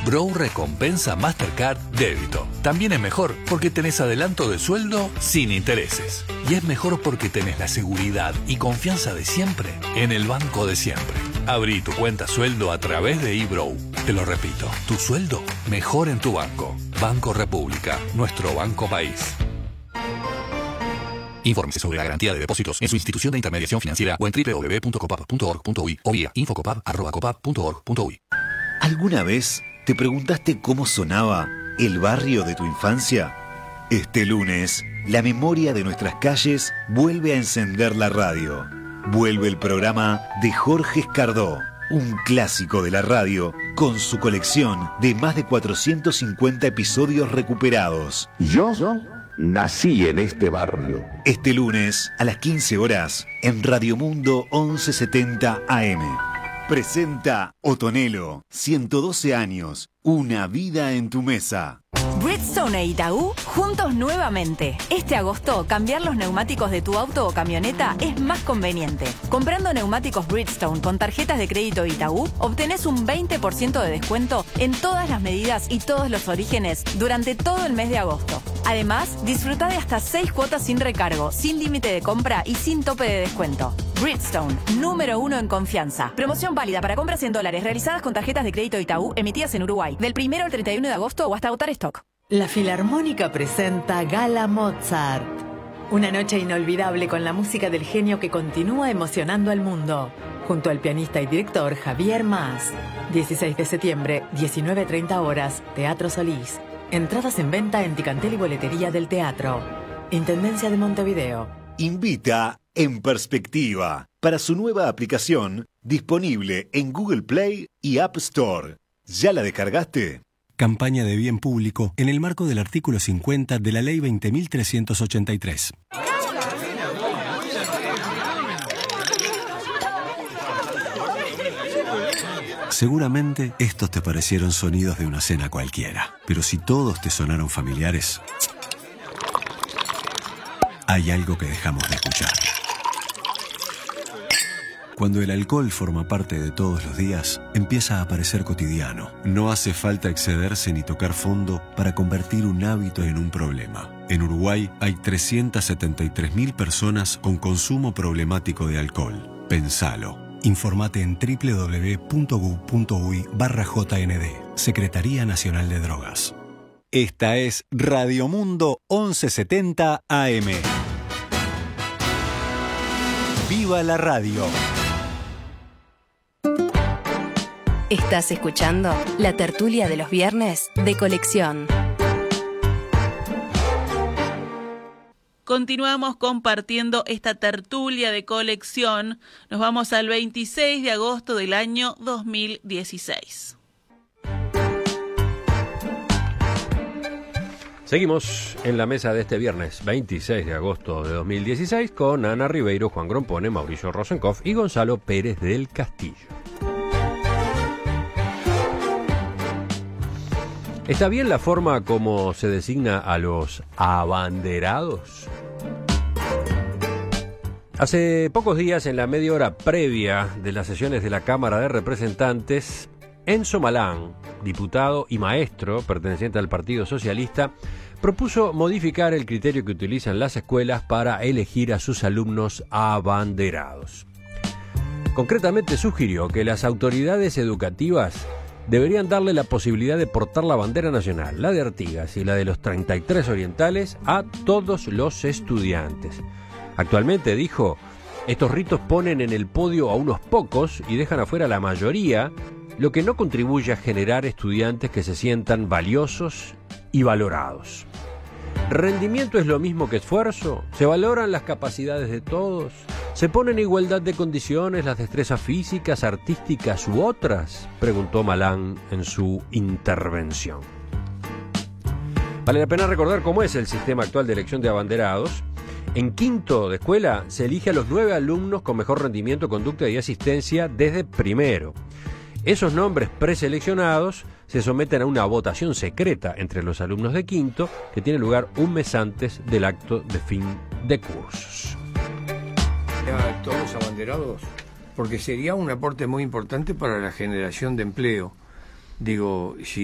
Brow Recompensa Mastercard Débito. También es mejor porque tenés adelanto de sueldo sin intereses. Y es mejor porque tenés la seguridad y confianza de siempre en el banco de siempre. Abrí tu cuenta sueldo a través de eBrow. Te lo repito, tu sueldo mejor en tu banco. Banco República, nuestro banco país. Infórmese sobre la garantía de depósitos en su institución de intermediación financiera o en www.copap.org.uy o vía infocopap@copap.org.uy. ¿Alguna vez te preguntaste cómo sonaba el barrio de tu infancia? Este lunes, la memoria de nuestras calles vuelve a encender la radio. Vuelve el programa de Jorge Escardó, un clásico de la radio con su colección de más de 450 episodios recuperados. Yo nací en este barrio. Este lunes a las 15 horas en Radio Mundo 1170 AM. Presenta Otonelo, 112 años, una vida en tu mesa. Bridgestone e Itaú juntos nuevamente. Este agosto, cambiar los neumáticos de tu auto o camioneta es más conveniente. Comprando neumáticos Bridgestone con tarjetas de crédito Itaú, obtenés un 20% de descuento en todas las medidas y todos los orígenes durante todo el mes de agosto. Además, disfruta de hasta 6 cuotas sin recargo, sin límite de compra y sin tope de descuento. Bridgestone, número 1 en confianza. Promoción válida para compras en dólares realizadas con tarjetas de crédito Itaú emitidas en Uruguay, del 1 al 31 de agosto o hasta agotar stock. La Filarmónica presenta Gala Mozart. Una noche inolvidable con la música del genio que continúa emocionando al mundo. Junto al pianista y director Javier Mas. 16 de septiembre, 19:30 horas, Teatro Solís. Entradas en venta en Ticantel y Boletería del Teatro. Intendencia de Montevideo. Invita En Perspectiva para su nueva aplicación disponible en Google Play y App Store. ¿Ya la descargaste? Campaña de bien público en el marco del artículo 50 de la Ley 20.383. Seguramente estos te parecieron sonidos de una cena cualquiera, pero si todos te sonaron familiares, hay algo que dejamos de escuchar. Cuando el alcohol forma parte de todos los días, empieza a parecer cotidiano. No hace falta excederse ni tocar fondo para convertir un hábito en un problema. En Uruguay hay 373.000 personas con consumo problemático de alcohol. Pensalo. Informate en www.gu.uy/JND. Secretaría Nacional de Drogas. Esta es Radio Mundo 1170 AM. ¡Viva la radio! Estás escuchando la tertulia de los viernes de Colección. Continuamos compartiendo esta tertulia de Colección. Nos vamos al 26 de agosto del año 2016. Seguimos en la mesa de este viernes 26 de agosto de 2016 con Ana Ribeiro, Juan Grompone, Mauricio Rosenkopf y Gonzalo Pérez del Castillo. ¿Está bien la forma como se designa a los abanderados? Hace pocos días, en la media hora previa de las sesiones de la Cámara de Representantes, Enzo Malán, diputado y maestro perteneciente al Partido Socialista, propuso modificar el criterio que utilizan las escuelas para elegir a sus alumnos abanderados. Concretamente sugirió que las autoridades educativas deberían darle la posibilidad de portar la bandera nacional, la de Artigas y la de los 33 orientales, a todos los estudiantes. Actualmente, dijo, estos ritos ponen en el podio a unos pocos y dejan afuera a la mayoría, lo que no contribuye a generar estudiantes que se sientan valiosos y valorados. ¿Rendimiento es lo mismo que esfuerzo? ¿Se valoran las capacidades de todos? ¿Se ponen en igualdad de condiciones las destrezas físicas, artísticas u otras?, preguntó Malán en su intervención. Vale la pena recordar cómo es el sistema actual de elección de abanderados. En quinto de escuela se elige a los 9 alumnos con mejor rendimiento, conducta y asistencia desde primero. Esos nombres preseleccionados se someten a una votación secreta entre los alumnos de quinto, que tiene lugar un mes antes del acto de fin de cursos. A todos abanderados, porque sería un aporte muy importante para la generación de empleo. Digo, si